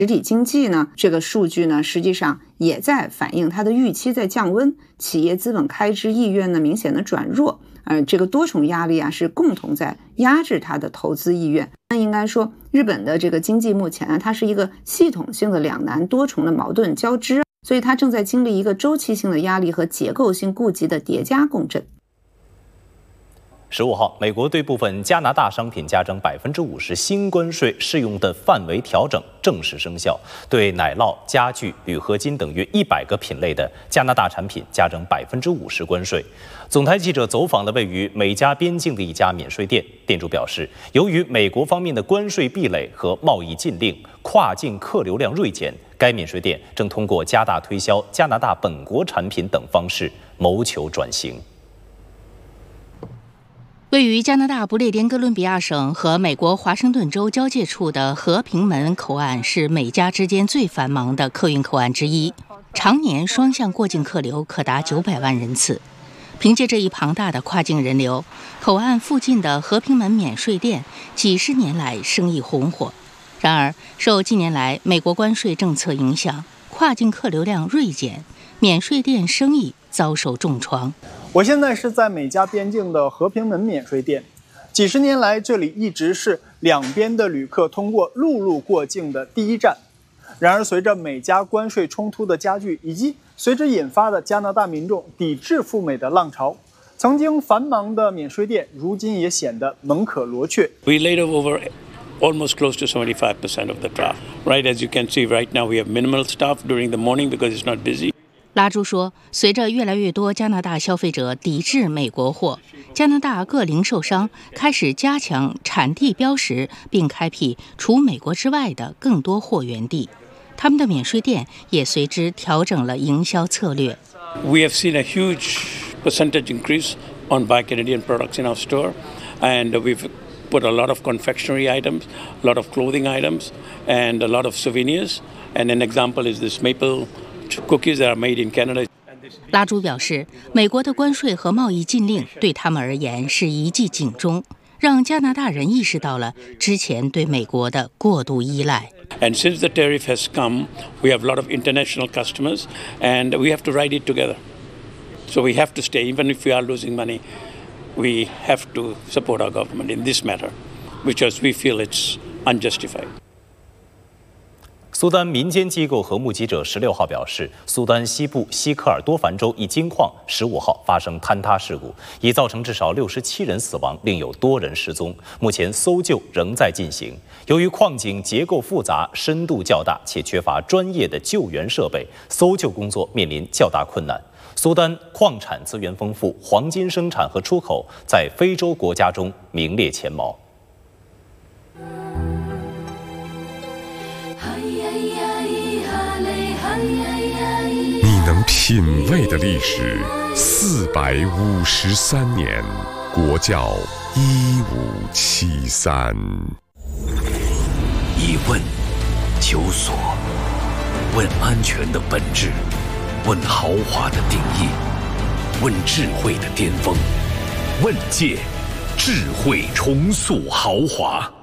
实体经济呢，这个数据呢，实际上也在反映它的预期在降温，企业资本开支意愿呢明显的转弱，这个多重压力啊是共同在压制它的投资意愿。那应该说，日本的这个经济目前呢，它是一个系统性的两难多重的矛盾交织，所以它正在经历一个周期性的压力和结构性顾及的叠加共振。 15号，美国对部分加拿大商品加征50%新关税适用的范围调整正式生效，对奶酪、家具、铝合金等约100个品类的加拿大产品加征50%关税。总台记者走访了位于美加边境的一家免税店，店主表示，由于美国方面的关税壁垒和贸易禁令，跨境客流量锐减，该免税店正通过加大推销加拿大本国产品等方式谋求转型。 位于加拿大不列颠哥伦比亚省和美国华盛顿州交界处的和平门口岸是美加之间最繁忙的客运口岸之一，常年双向过境客流可达900万人次。凭借这一庞大的跨境人流，口岸附近的和平门免税店几十年来生意红火。然而，受近年来美国关税政策影响，跨境客流量锐减，免税店生意遭受重创。 我现在是在美加边境的和平门免税店，几十年来这里一直是两边的旅客通过陆路过境的第一站。然而随着美加关税冲突的加剧，以及随之引发的加拿大民众抵制赴美的浪潮，曾经繁忙的免税店如今也显得门可罗雀。 We laid over almost close to 75% of the staff. Right, as you can see right now we have minimal staff during the morning because it's not busy. 拉朱说，随着越来越多加拿大消费者抵制美国货，加拿大各零售商开始加强产地标识，并开辟除美国之外的更多货源地。他们的免税店也随之调整了营销策略。 We have seen a huge percentage increase on Buy Canadian products in our store, and we've put a lot of confectionery items, a lot of clothing items, and a lot of souvenirs. And an example is this maple cookies that are made in Canada. 拉朱表示，美国的关税和贸易禁令对他们而言是一记警钟，让加拿大人意识到了之前对美国的过度依赖。 And since the tariff has come, we have a lot of international customers, and we have to ride it together. So we have to stay, even if we are losing money, we have to support our government in this matter, because we feel it's unjustified. 苏丹民间机构和目击者16号表示，苏丹西部西科尔多凡州一金矿15号发生坍塌事故，已造成至少67人死亡，另有多人失踪。目前搜救仍在进行。由于矿井结构复杂、深度较大，且缺乏专业的救援设备，搜救工作面临较大困难。苏丹矿产资源丰富，黄金生产和出口在非洲国家中名列前茅。 你能品味的历史453年，国窖1573。 以问求索，问安全的本质，问豪华的定义，问智慧的巅峰，问界，智慧重塑豪华。